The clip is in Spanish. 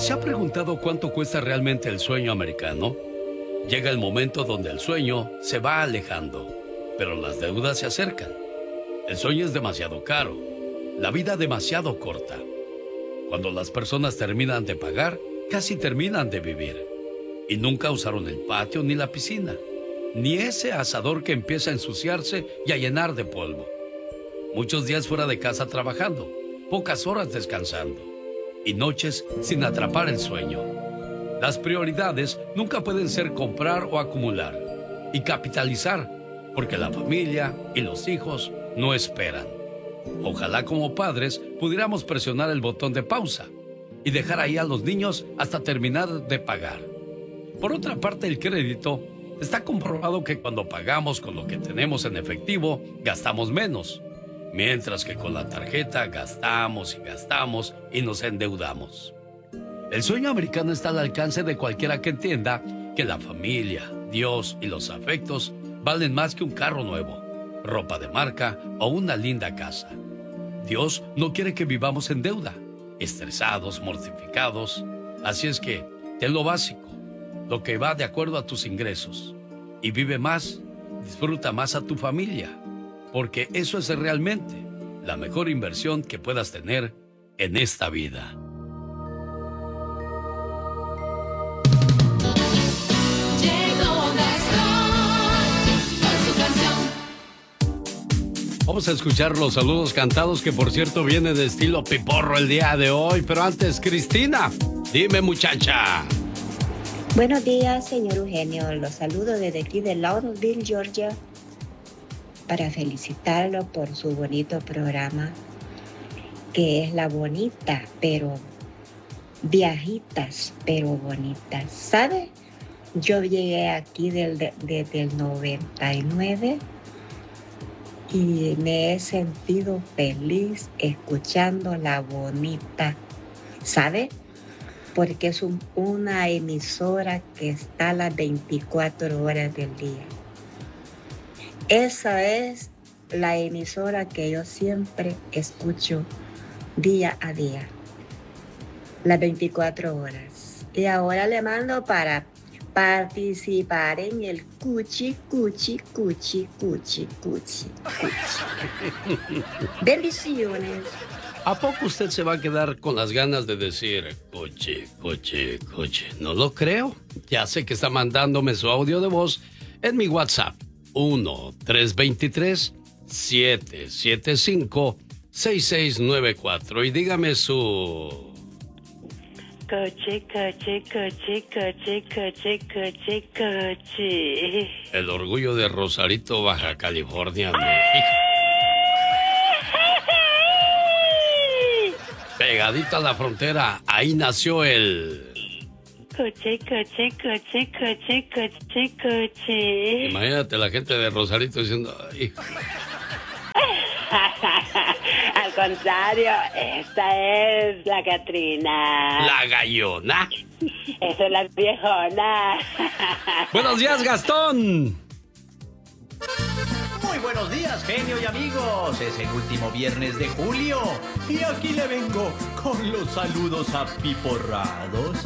¿Se ha preguntado cuánto cuesta realmente el sueño americano? Llega el momento donde el sueño se va alejando, pero las deudas se acercan. El sueño es demasiado caro, la vida demasiado corta. Cuando las personas terminan de pagar, casi terminan de vivir. Y nunca usaron el patio ni la piscina, ni ese asador que empieza a ensuciarse y a llenar de polvo. Muchos días fuera de casa trabajando, pocas horas descansando y noches sin atrapar el sueño. Las prioridades nunca pueden ser comprar o acumular y capitalizar, porque la familia y los hijos no esperan. Ojalá como padres pudiéramos presionar el botón de pausa y dejar ahí a los niños hasta terminar de pagar. Por otra parte, el crédito está comprobado que cuando pagamos con lo que tenemos en efectivo, gastamos menos, mientras que con la tarjeta gastamos y gastamos y nos endeudamos. El sueño americano está al alcance de cualquiera que entienda que la familia, Dios y los afectos valen más que un carro nuevo, ropa de marca o una linda casa. Dios no quiere que vivamos en deuda, estresados, mortificados. Así es que ten lo básico, lo que va de acuerdo a tus ingresos, y vive más, disfruta más a tu familia, porque eso es realmente la mejor inversión que puedas tener en esta vida. Vamos a escuchar los saludos cantados, que por cierto viene de estilo piporro el día de hoy. Pero antes, Cristina, dime, muchacha. Buenos días, señor Eugenio. Los saludo desde aquí de Loudonville, Georgia, para felicitarlo por su bonito programa, que es La Bonita, pero Viajitas, pero bonitas. ¿Sabe? Yo llegué aquí desde el 99 y me he sentido feliz escuchando La Bonita. ¿Sabe? Porque es una emisora que está a las 24 horas del día. Esa es la emisora que yo siempre escucho día a día, las 24 horas. Y ahora le mando para participar en el cuchi. Bendiciones. ¿A poco usted se va a quedar con las ganas de decir coche? No lo creo. Ya sé que está mandándome su audio de voz en mi WhatsApp. 1-323-775-6694. Y dígame su... Coche. El orgullo de Rosarito, Baja California, México. Pegadito a la frontera, ahí nació el... Coche. Imagínate la gente de Rosarito diciendo... Ay. Al contrario, esta es la Catrina. La Gallona. Esa es la viejona. Buenos días, Gastón. Muy buenos días, genio y amigos. Es el último viernes de julio y aquí le vengo con los saludos apiporrados.